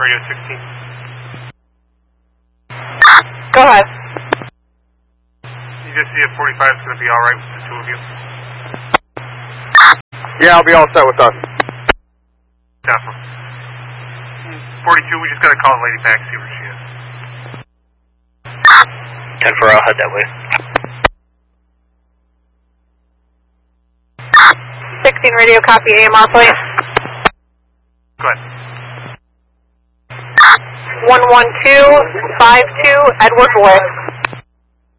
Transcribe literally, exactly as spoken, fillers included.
Radio sixteen. Go ahead. You just see if forty-five is going to be all right with the two of you. Yeah, I'll be all set with us. Awesome. forty-two, we just got to call the lady back, see where she is. ten four, I'll head that way. sixteen radio, copy A M R, please. Go ahead. one one two five two, Edward Wood.